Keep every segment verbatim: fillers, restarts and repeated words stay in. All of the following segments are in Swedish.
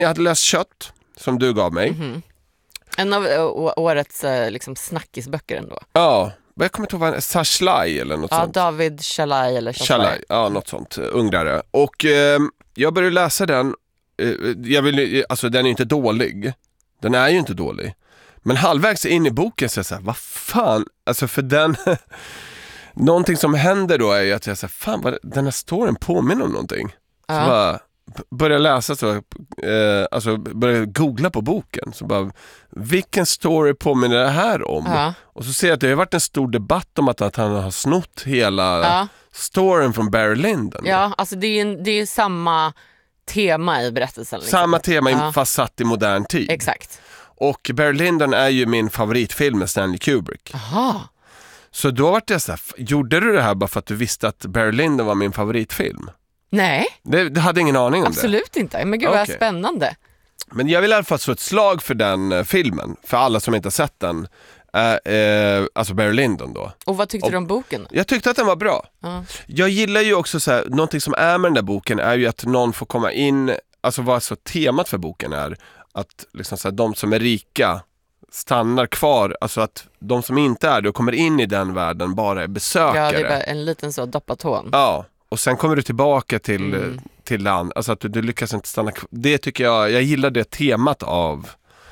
jag hade läst Kött, som du gav mig. Mm-hmm. En av å- årets liksom, snackisböcker ändå. Ja, jag kommer inte ihåg vad han Sashlai eller något ja, sånt. Ja, David Shalai eller Shalai, ja, något sånt, ungrare. Och eh, jag började läsa den. Eh, jag vill, alltså den är inte dålig. Den är ju inte dålig. Men halvvägs in i boken så är jag så här, vad fan? Alltså för den... någonting som händer då är ju att jag säger, fan vad den här storyn påminner om någonting. Ja. Så bara börjar läsa så, eh, alltså börjar googla på boken. Så bara, vilken story påminner det här om? Ja. Och så ser jag att det har varit en stor debatt om att, att han har snott hela ja. storyn från Barry Lyndon. Ja, alltså det är ju det är samma tema i berättelsen. Liksom. Samma tema ja. fast satt i modern tid. Exakt. Och Barry Lyndon är ju min favoritfilm med Stanley Kubrick. Aha. Så då var det så här, gjorde du det här bara för att du visste att Barry Lyndon var min favoritfilm? Nej. Det, du hade ingen aning om Absolut det? Absolut inte. Men gud okay. vad spännande. Men jag vill i alla fall slå ett slag för den uh, filmen. För alla som inte har sett den. Uh, uh, alltså Barry Lyndon då. Och vad tyckte och, du om boken? Jag tyckte att den var bra. Uh. Jag gillar ju också så här, någonting som är med den där boken är ju att någon får komma in. Alltså vad så temat för boken är. Att liksom så här, de som är rika stannar kvar, alltså att de som inte är det och kommer in i den världen bara är besökare. Ja, det är bara en liten så doppaton. Ja, och sen kommer du tillbaka till, mm. till land, alltså att du, du lyckas inte stanna kvar. Det tycker jag, jag gillar det temat av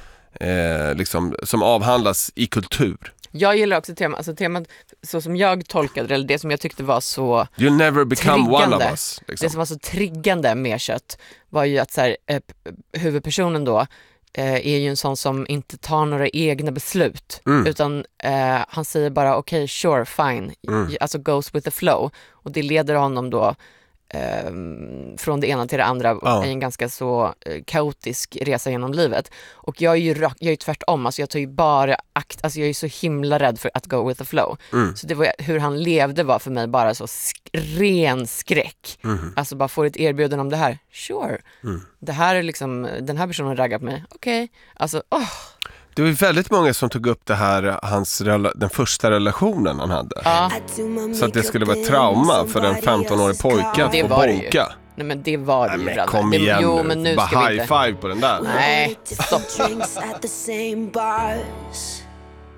eh, liksom, som avhandlas i kultur. Jag gillar också temat, alltså temat så som jag tolkade det, eller det som jag tyckte var så You'll never become triggande, one of us. Liksom. Det som var så triggande med Kött var ju att så här, eh, huvudpersonen då eh, är ju en sån som inte tar några egna beslut mm. utan eh, han säger bara okej, okay, sure, fine, mm. alltså goes with the flow, och det leder honom då eh, från det ena till det andra oh. i en ganska så eh, kaotisk resa genom livet. Och jag är ju, jag är ju tvärtom, alltså jag tar ju bara akt, alltså jag är så himla rädd för att go with the flow. Mm. Så det var, hur han levde var för mig bara så sk- ren skräck. Mm. Alltså bara får ett erbjudande om det här, sure. Mm. Det här är liksom, den här personen raggar på mig, okej. Okay. Alltså, åh. Oh. Det var väldigt många som tog upp det här, hans den första relationen han hade. Ja. Så att det skulle vara ett trauma för en femton-årig pojke att få bonka. Nej, men det var det ju. Nej, men kom igen det, jo, nu. Men nu bara ska high vi inte. five på den där. Nej, stopp.